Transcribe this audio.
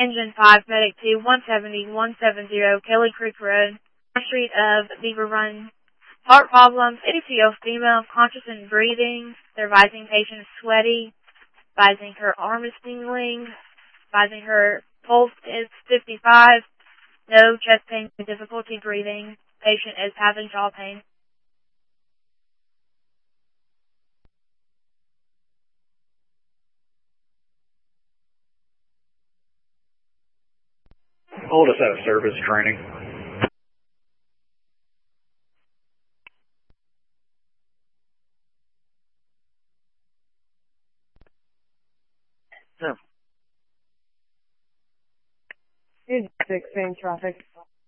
Engine 5, Medic 2, 170, Kelly Creek Road, Street of Beaver Run. Heart problems, 82-year-old female, conscious and breathing. They're advising patient sweaty, advising her arm is tingling, advising her pulse is 55, no chest pain, difficulty breathing. Patient is having jaw pain. Hold us out of service training. No. 6, same traffic.